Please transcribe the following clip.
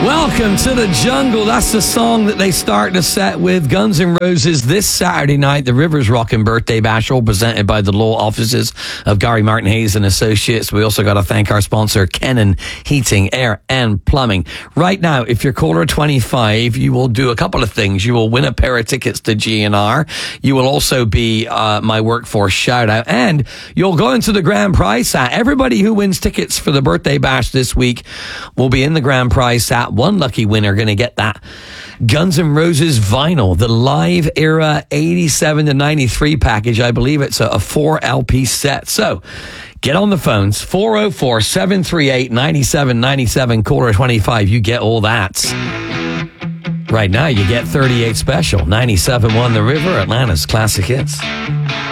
Welcome to the jungle. That's the song that they start the set with. Guns N' Roses this Saturday night, the Rivers Rockin' Birthday Bash, all presented by the law offices of Gary Martin Hayes and Associates. We also got to thank our sponsor, Kennan Heating, Air and Plumbing. Right now, if you're caller 25, you will do a couple of things. You will win a pair of tickets to GNR. You will also be my workforce shout out, and you'll go into the grand prize hat. Everybody who wins tickets for the birthday bash this week will be in the grand prize hat. One lucky winner going to get that Guns N' Roses vinyl, the Live Era 87 to 93 package. I believe it's a 4 LP set. So get on the phones, 404-738-9797, caller 25. You get all that. Right now, you get 38 special, 97.1 The River, Atlanta's classic hits.